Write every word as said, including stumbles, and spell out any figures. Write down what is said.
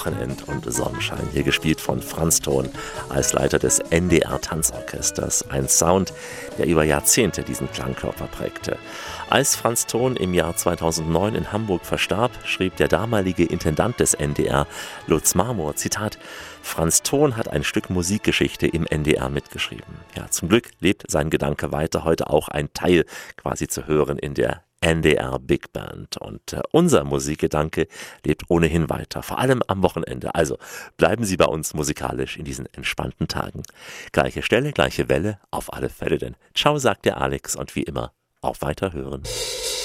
Wochenend und Sonnenschein. Hier gespielt von Franz Thon als Leiter des N D R-Tanzorchesters. Ein Sound, der über Jahrzehnte diesen Klangkörper prägte. Als Franz Thon im Jahr zweitausendneun in Hamburg verstarb, schrieb der damalige Intendant des N D R, Lutz Marmor, Zitat: Franz Thon hat ein Stück Musikgeschichte im N D R mitgeschrieben. Ja, zum Glück lebt sein Gedanke weiter, heute auch ein Teil quasi zu hören in der N D R Big Band. Und äh, unser Musikgedanke lebt ohnehin weiter, vor allem am Wochenende. Also bleiben Sie bei uns musikalisch in diesen entspannten Tagen. Gleiche Stelle, gleiche Welle, auf alle Fälle denn. Ciao, sagt der Alex und wie immer, auf Weiterhören.